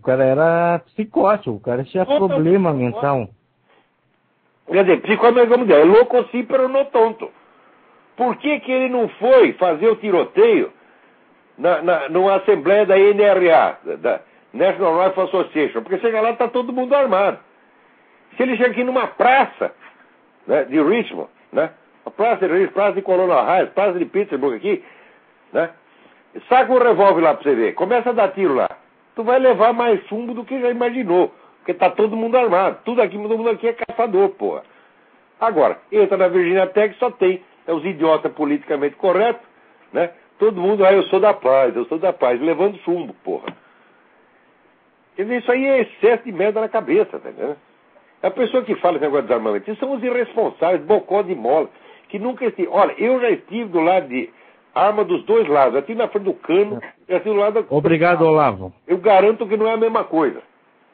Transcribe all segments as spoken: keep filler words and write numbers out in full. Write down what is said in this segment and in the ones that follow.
O cara era psicótico, o cara tinha Totalmente problema mental. Quer dizer, psicótico, vamos dizer, é louco sim, pero não tonto. Por que que ele não foi fazer o tiroteio na, na, numa assembleia da N R A, da National Rifle Association? Porque chega lá, tá todo mundo armado. Se ele chega aqui numa praça, né, de Richmond, né, a praça de Richmond, praça de Colonial Heights, praça de Pittsburgh aqui, né, saca um revólver lá pra você ver, começa a dar tiro lá. Tu vai levar mais chumbo do que já imaginou, porque tá todo mundo armado. Tudo aqui, todo mundo aqui é caçador, porra. Agora, entra na Virginia Tech, só tem é os idiotas politicamente corretos, né? Todo mundo, ah, eu sou da paz, eu sou da paz, levando chumbo, porra. Quer dizer, isso aí é excesso de merda na cabeça, tá entendendo? A pessoa que fala esse negócio de desarmamento, isso são os irresponsáveis, bocó de mola, que nunca estive. Olha, eu já estive do lado de arma dos dois lados, já estive na frente do cano, já estive do lado da... Obrigado, Olavo. Eu garanto que não é a mesma coisa.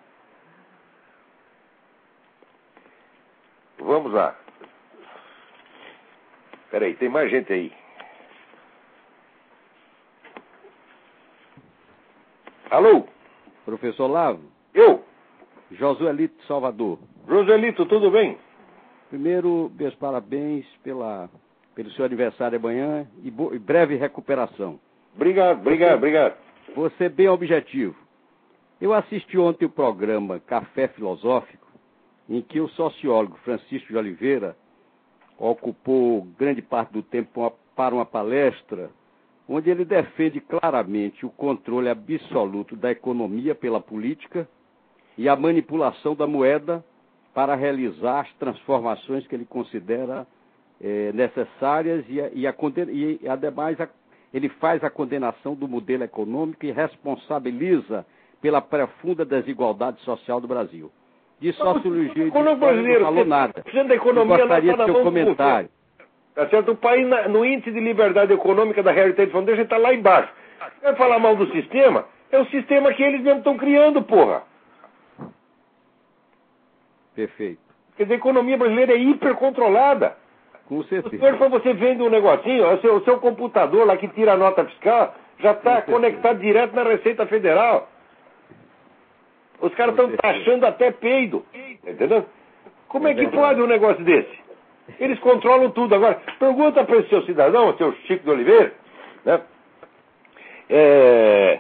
Vamos lá. Peraí, tem mais gente aí. Alô? Professor Olavo? Eu? Josuelito Salvador. Josuelito, tudo bem? Primeiro, meus parabéns pela, pelo seu aniversário amanhã e, bo, e breve recuperação. Obrigado, obrigado, você, obrigado. Você bem objetivo. Eu assisti ontem o programa Café Filosófico, em que o sociólogo Francisco de Oliveira ocupou grande parte do tempo para uma palestra onde ele defende claramente o controle absoluto da economia pela política e a manipulação da moeda para realizar as transformações que ele considera é, necessárias e, a, e, a, e ademais a, ele faz a condenação do modelo econômico e responsabiliza pela profunda desigualdade social do Brasil. De sociologia e de história não falou nada. Da economia, eu gostaria de seu comentário. Tá certo? O país, no índice de liberdade econômica da Heritage Foundation, está lá embaixo. Vai falar mal do sistema? É o sistema que eles mesmos estão criando, porra. Perfeito. Quer dizer, a economia brasileira é hipercontrolada. Com certeza. Quando você vende um negocinho, o seu, o seu computador lá que tira a nota fiscal já está conectado direto na Receita Federal. Os caras estão taxando até peido. Entendeu? Como é, é que pode um negócio desse? Eles controlam tudo. Agora, pergunta para esse seu cidadão, o seu Chico de Oliveira, né? É...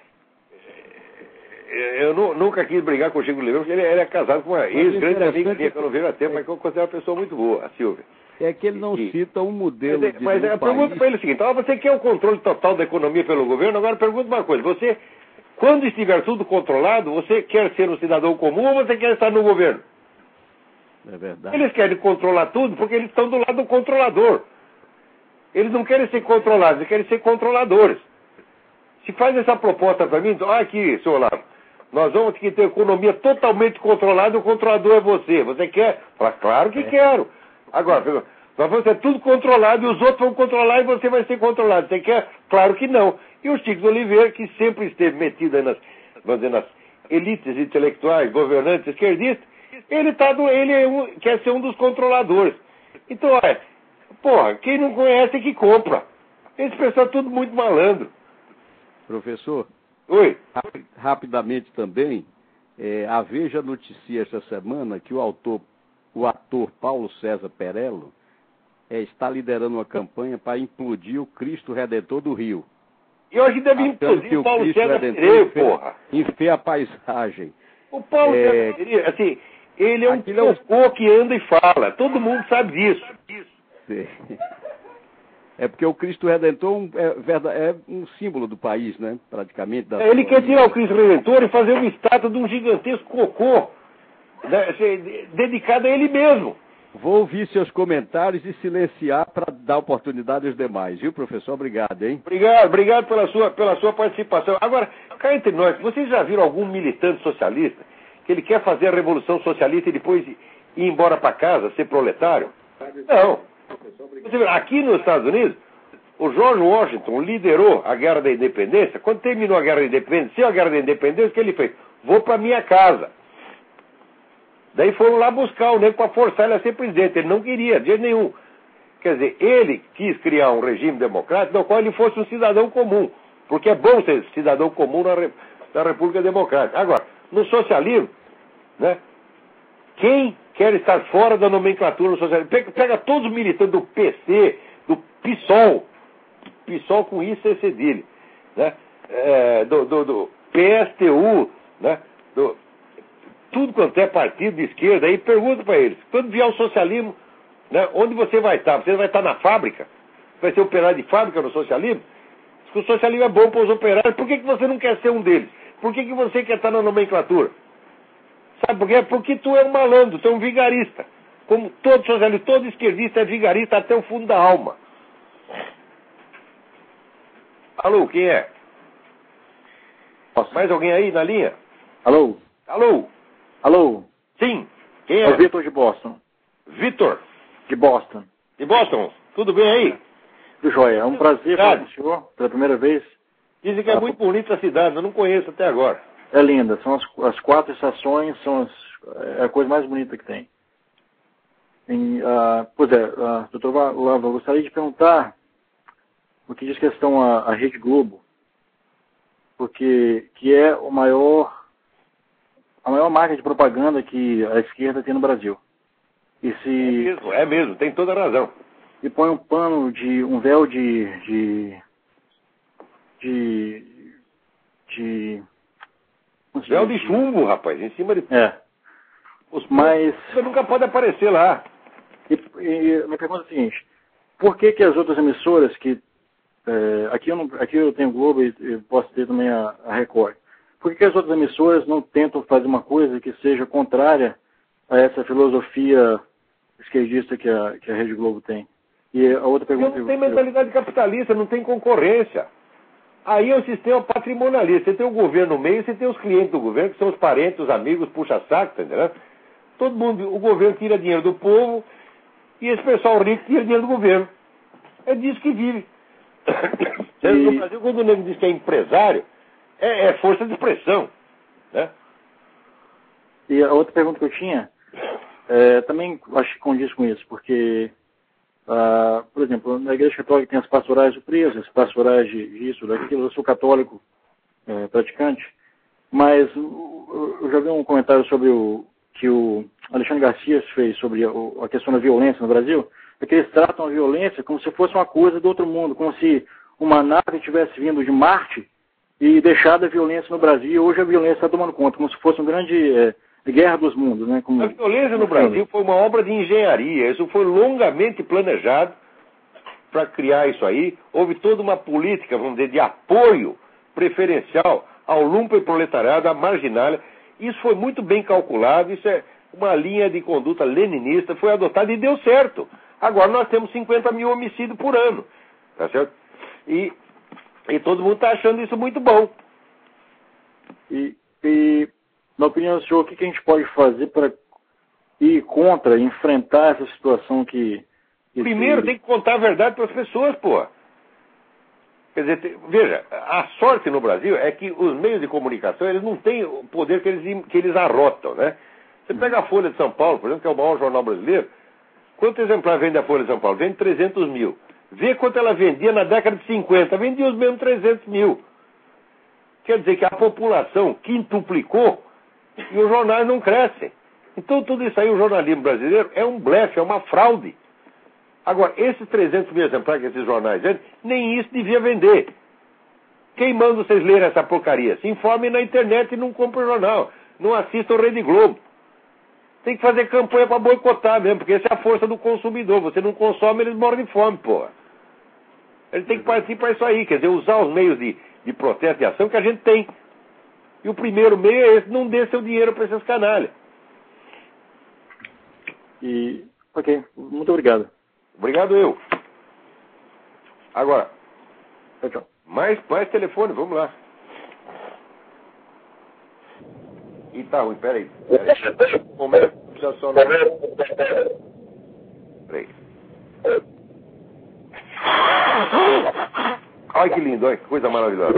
Eu nunca quis brigar com o Chico de Oliveira, porque ele, ele é casado com uma ex-grande amiga minha, que eu não vejo há tempo, mas que eu considero uma pessoa muito boa, a Silvia. É que ele não e... cita um modelo Mas, de mas a pergunta para ele é o seguinte: ah, você quer o controle total da economia pelo governo? Agora pergunta uma coisa: você, quando estiver tudo controlado, você quer ser um cidadão comum ou você quer estar no governo? É verdade. Eles querem controlar tudo porque eles estão do lado do controlador. Eles não querem ser controlados, eles querem ser controladores. Se faz essa proposta para mim, ah, aqui, senhor Olavo, nós vamos ter que ter economia totalmente controlada, o controlador é você. Você quer? Fala, claro que é. quero. Agora, nós vamos ter tudo controlado e os outros vão controlar e você vai ser controlado. Você quer? Claro que não. E o Chico de Oliveira, que sempre esteve metido nas, vamos dizer, nas elites intelectuais, governantes, esquerdistas, ele, tá do, ele é um, quer ser um dos controladores. Então, olha, porra, quem não conhece é que compra. Esse pessoal é tudo muito malandro. Professor? Oi. Rapidamente também, é, a Veja noticia esta semana que o autor, o ator Paulo César Perello é, está liderando uma campanha para implodir o Cristo Redentor do Rio. E hoje deve implodir o Paulo César Perello, porra. Enfim, a paisagem. O Paulo é, César Perello, assim, ele é um cocô que anda e fala. Todo mundo sabe disso. Sim. É porque o Cristo Redentor é, é um símbolo do país, né? Praticamente. Da ele quer tirar o Cristo Redentor e fazer uma estátua de um gigantesco cocô, né, dedicado a ele mesmo. Vou ouvir seus comentários e silenciar para dar oportunidade aos demais, viu, professor? Obrigado, hein? Obrigado, obrigado pela sua, pela sua participação. Agora, cá entre nós, vocês já viram algum militante socialista que ele quer fazer a revolução socialista e depois ir embora para casa, ser proletário? Não. Aqui nos Estados Unidos, o George Washington liderou a Guerra da Independência. Quando terminou a Guerra da Independência, a Guerra da Independência, o que ele fez? Vou para minha casa. Daí foram lá buscar o nego para forçar ele a ser presidente. Ele não queria, de jeito nenhum. Quer dizer, ele quis criar um regime democrático no qual ele fosse um cidadão comum. Porque é bom ser cidadão comum na, da República Democrática. Agora, no socialismo, né, quem quer estar fora da nomenclatura no socialismo? Pega, pega todos os militantes do P C, do PSOL, PSOL com I C cedilha, né, é, do, do, do P S T U, né, do, tudo quanto é partido de esquerda, aí pergunta para eles, quando vier o socialismo, né, onde você vai estar? Você vai estar na fábrica? Vai ser operário de fábrica no socialismo? Se o socialismo é bom para os operários, por que, que você não quer ser um deles? Por que, que você quer estar na nomenclatura? Sabe por quê? Porque tu é um malandro, tu é um vigarista. Como todo socialista, todo esquerdista é vigarista até o fundo da alma. Alô, quem é? Posso? Mais alguém aí na linha? Alô? Alô? Alô? Sim, quem é? É o Vitor de Boston. Vitor, De Boston. de Boston, tudo bem aí? Do Joia. É um prazer falar com o senhor pela primeira vez. Dizem que é muito bonita a cidade, eu não conheço até agora. É linda. São as, as quatro estações, são as, é a coisa mais bonita que tem. Em, uh, pois é, uh, doutor Lava, eu gostaria de perguntar o que diz questão à, à Rede Globo, porque que é o maior, a maior marca de propaganda que a esquerda tem no Brasil. E se, É mesmo, é mesmo, tem toda a razão. e põe um pano de, um véu de, de, de, de como se Véu diz? de chumbo, rapaz, em cima de... É, Os mas, Você nunca pode aparecer lá. e, e minha pergunta é a seguinte, por que que as outras emissoras que, é, aqui, eu não, aqui eu tenho o Globo e, e posso ter também a, a Record, por que que as outras emissoras não tentam fazer uma coisa que seja contrária a essa filosofia esquerdista que a, que a Rede Globo tem? E a outra Porque pergunta... não tem mentalidade capitalista, não tem concorrência. Aí é o sistema patrimonialista. Você tem o governo no meio, você tem os clientes do governo, que são os parentes, os amigos, puxa-saco, tá entendendo? Todo mundo, o governo tira dinheiro do povo e esse pessoal rico tira dinheiro do governo. É disso que vive. E... No Brasil, quando o nego diz que é empresário, é, é força de expressão, né? E a outra pergunta que eu tinha, é, também acho que condiz com isso, porque, ah, por exemplo, na Igreja Católica tem as pastorais do preso, as pastorais de, disso, daquilo. Eu sou católico é, praticante, mas eu, eu já vi um comentário sobre o que o Alexandre Garcia fez sobre a, a questão da violência no Brasil, é que eles tratam a violência como se fosse uma coisa do outro mundo, como se uma nave tivesse vindo de Marte e deixado a violência no Brasil, e hoje a violência está tomando conta, como se fosse uma grande é, guerra dos mundos, né? Como... A violência no Brasil foi uma obra de engenharia. Isso foi longamente planejado para criar isso aí. Houve toda uma política, vamos dizer, de apoio preferencial ao lumpenproletariado, à marginália. Isso foi muito bem calculado. Isso é uma linha de conduta leninista. Foi adotada e deu certo. Agora nós temos cinquenta mil homicídios por ano. Tá certo? E, e todo mundo está achando isso muito bom. E... e... Na opinião do senhor, o que a gente pode fazer para ir contra, enfrentar essa situação que... que Primeiro se... tem que contar a verdade para as pessoas, pô. Quer dizer, tem, veja, a sorte no Brasil é que os meios de comunicação, eles não têm o poder que eles, que eles arrotam, né? Você pega a Folha de São Paulo, por exemplo, que é o maior jornal brasileiro, quanto exemplar vende a Folha de São Paulo? Vende trezentos mil. Vê quanto ela vendia na década de cinquenta, vendia os mesmos trezentos mil. Quer dizer que a população quintuplicou e os jornais não crescem. Então tudo isso aí, o jornalismo brasileiro é um blefe, é uma fraude. Agora, esses trezentos mil exemplares que esses jornais vendem, nem isso devia vender. Quem manda vocês lerem essa porcaria? Se informem na internet e não comprem o jornal. Não assistam Rede Globo. Tem que fazer campanha para boicotar mesmo, porque essa é a força do consumidor. Você não consome, eles morrem de fome, porra. Ele tem que partir para isso aí, quer dizer, usar os meios de, de protesto e ação que a gente tem. E o primeiro meio é esse, não dê seu dinheiro para esses canalhas. E, ok, muito obrigado. Obrigado eu. Agora, Tchau, tchau. mais, mais telefone, vamos lá. Ih, tá ruim, peraí. Peraí. Um momento, precisa só... Peraí. Ai, que lindo, olha, que coisa maravilhosa.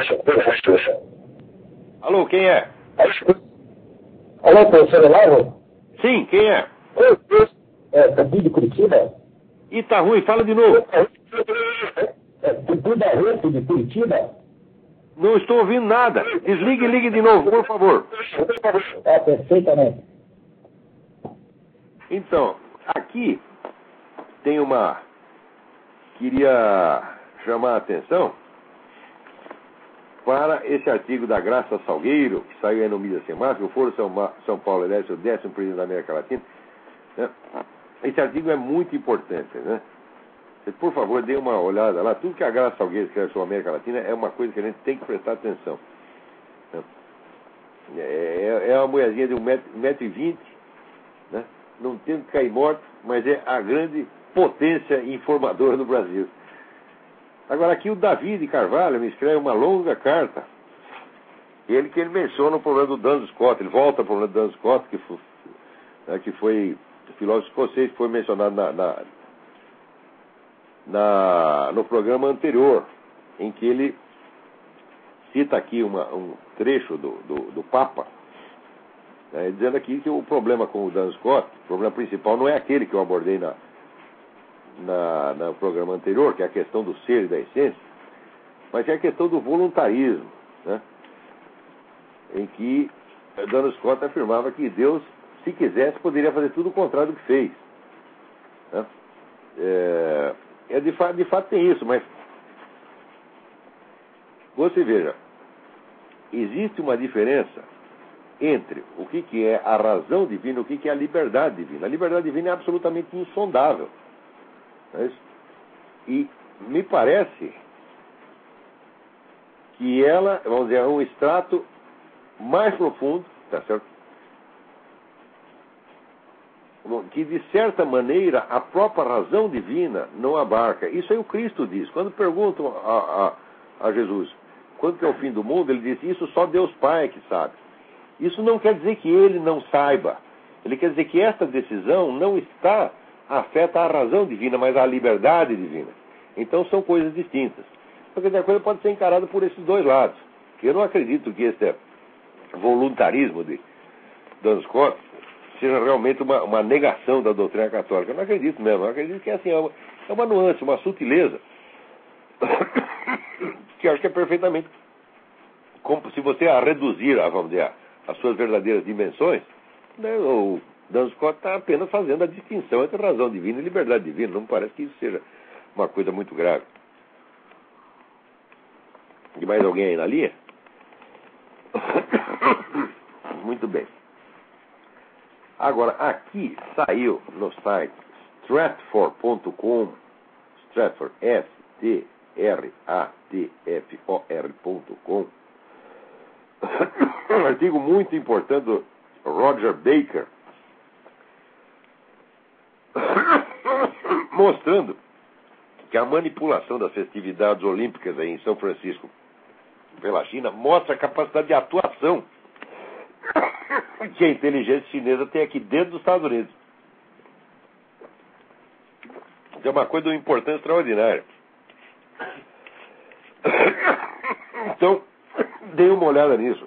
Alô, quem é? Alô, professor Olavo? Sim, quem é? É, Dudu de Curitiba? Ih, tá ruim, fala de novo. É, Dudu da Rede de Curitiba? Não estou ouvindo nada. Desligue e ligue de novo, por favor. É, perfeitamente. Então, aqui tem uma... Queria chamar a atenção para esse artigo da Graça Salgueiro, que saiu aí no Mídia Sem Máscara, o Foro São, Ma... São Paulo elege o décimo presidente da América Latina. Né? Esse artigo é muito importante, né? Você, por favor, dê uma olhada lá. Tudo que a Graça Salgueiro escreve sobre a América Latina é uma coisa que a gente tem que prestar atenção. Né? É, é uma mulherzinha de um metro e vinte, né? Não tem que cair morto, mas é a grande potência informadora do Brasil. Agora, aqui o Davi de Carvalho me escreve uma longa carta. Ele que ele menciona o problema do Duns Scott. Ele volta ao problema do Duns Scott, que foi, né, que foi o filósofo escocês, que foi mencionado na, na, na, no programa anterior, em que ele cita aqui uma, um trecho do, do, do Papa, né, dizendo aqui que o problema com o Duns Scott, o problema principal não é aquele que eu abordei na Na, no programa anterior, que é a questão do ser e da essência, mas é a questão do voluntarismo, né? Em que Duns Scott afirmava que Deus, se quisesse, poderia fazer tudo o contrário do que fez, né? É, é de, fa de fato tem isso, mas você veja, existe uma diferença entre o que, que é a razão divina e o que, que é a liberdade divina. A liberdade divina é absolutamente insondável. E me parece que ela, vamos dizer, é um extrato mais profundo, tá certo? Que de certa maneira a própria razão divina não abarca. Isso aí o Cristo diz. Quando perguntam a, a, a Jesus quando que é o fim do mundo, ele diz: isso só Deus Pai que sabe. Isso não quer dizer que ele não saiba. Ele quer dizer que esta decisão não está afeta a razão divina, mas a liberdade divina. Então são coisas distintas. Porque a coisa pode ser encarada por esses dois lados. Eu não acredito que esse voluntarismo de Duns Scott seja realmente uma, uma negação da doutrina católica. Eu não acredito mesmo. Eu acredito que é, assim, é, uma, é uma nuance, uma sutileza que eu acho que é perfeitamente como se você a reduzir, a, vamos dizer, as suas verdadeiras dimensões, né, ou Duns Scott está apenas fazendo a distinção entre razão divina e liberdade divina. Não me parece que isso seja uma coisa muito grave. E mais alguém aí na linha? Muito bem. Agora, aqui saiu no site stratfor ponto com, Stratfor, S T R A T F O R ponto com, um artigo muito importante do Roger Baker, mostrando que a manipulação das festividades olímpicas aí em São Francisco pela China mostra a capacidade de atuação que a inteligência chinesa tem aqui dentro dos Estados Unidos. Isso é uma coisa de uma importância extraordinária. Então, dê uma olhada nisso.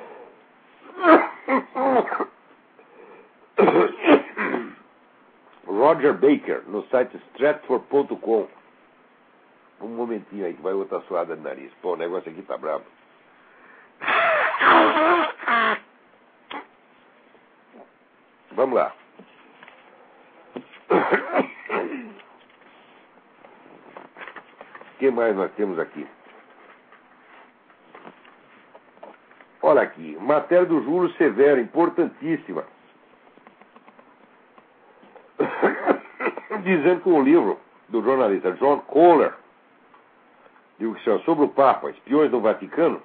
Roger Baker, no site stratfor ponto com. Um momentinho aí que vai outra suada de nariz. Pô, o negócio aqui tá brabo. Vamos lá. O que mais nós temos aqui? Olha aqui, matéria do Júlio Severo, importantíssima. Dizendo que o livro do jornalista John Kohler, digo que chama Sobre o Papa, Espiões do Vaticano,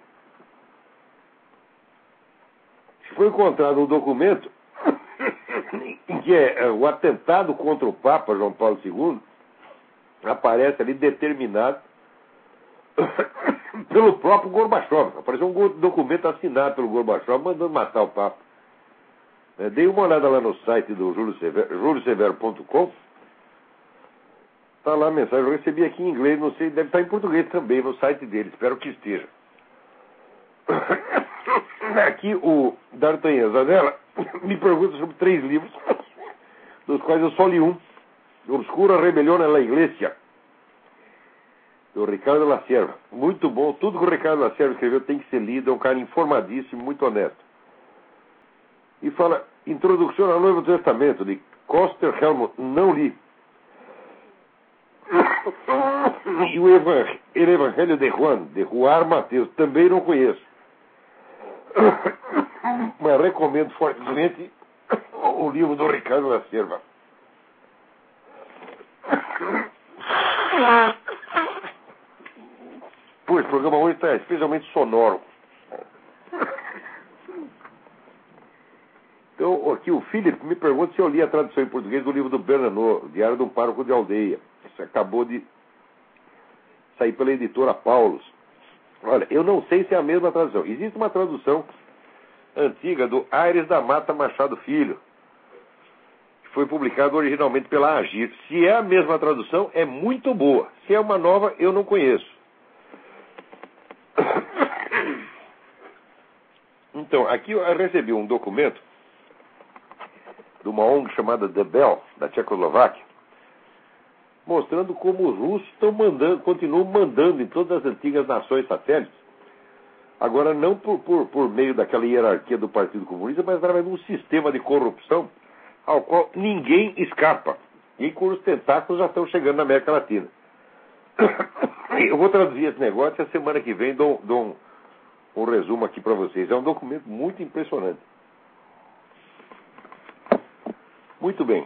foi encontrado um documento em que é, é, o atentado contra o Papa João Paulo segundo aparece ali determinado pelo próprio Gorbachev. Apareceu um documento assinado pelo Gorbachev mandando matar o Papa. É, dei uma olhada lá no site do Júlio Severo, júlio severo ponto com. Está lá a mensagem, eu recebi aqui em inglês, não sei, deve estar em português também no site dele, espero que esteja. Aqui o D'Artagnan Zanella me pergunta sobre três livros, dos quais eu só li um. Obscura Rebelión en la Iglesia, do Ricardo Lacerda. Muito bom. Tudo que o Ricardo Lacerda escreveu tem que ser lido. É um cara informadíssimo, muito honesto. E fala, Introdução ao Novo Testamento, de Koster Helmut. Não li. E o Evangelho, Evangelho de Juan, de Juan Mateus, também não conheço. Mas recomendo fortemente o livro do Ricardo Lacerda. Pois, o programa hoje está especialmente sonoro. Então, aqui o Philip me pergunta se eu li a tradução em português do livro do Bernanot, Diário de um Pároco de Aldeia. Isso acabou de sair pela editora Paulus. Olha, eu não sei se é a mesma tradução. Existe uma tradução antiga do Aires da Mata Machado Filho, que foi publicado originalmente pela Agir. Se é a mesma tradução, é muito boa. Se é uma nova, eu não conheço. Então, aqui eu recebi um documento de uma O N G chamada The Bell, da Tchecoslováquia, mostrando como os russos estão mandando, continuam mandando em todas as antigas nações satélites. Agora, não por, por, por meio daquela hierarquia do Partido Comunista, mas através de um sistema de corrupção ao qual ninguém escapa, e cujos tentáculos já estão chegando na América Latina. Eu vou traduzir esse negócio e a semana que vem dou, dou um, um resumo aqui para vocês. É um documento muito impressionante. Muito bem.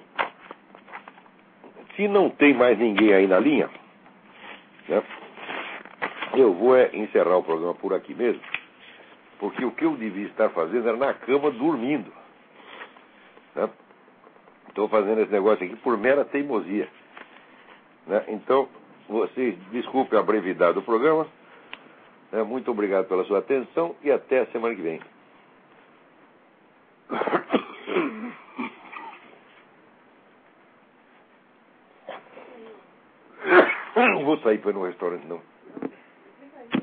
Se não tem mais ninguém aí na linha, né, eu vou é, encerrar o programa por aqui mesmo, porque o que eu devia estar fazendo era na cama dormindo. Né? Estou fazendo esse negócio aqui por mera teimosia. Né? Então, vocês desculpem a brevidade do programa. Né? Muito obrigado pela sua atenção e até a semana que vem. Não vou sair para ir no restaurante, não.